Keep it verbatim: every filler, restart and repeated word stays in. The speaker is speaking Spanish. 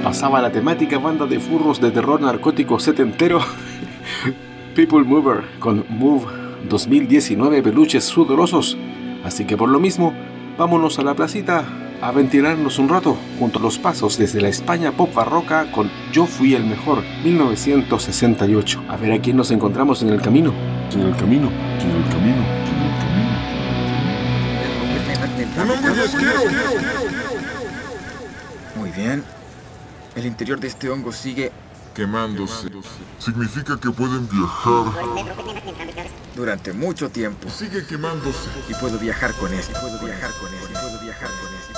pasaba la temática banda de furros de terror narcótico setentero People Mover con Move dos mil diecinueve, peluches sudorosos. Así que por lo mismo, vámonos a la placita a ventilarnos un rato junto a los pasos desde la España pop barroca con Yo Fui el Mejor, mil novecientos sesenta y ocho. A ver a quién nos encontramos en el camino. En el camino, en el camino, en el camino. Muy bien. El interior de este hongo sigue quemándose. Significa que pueden viajar durante mucho tiempo. Sigue quemándose. Y puedo viajar con esto. Puedo viajar con esto. Puedo viajar con esto.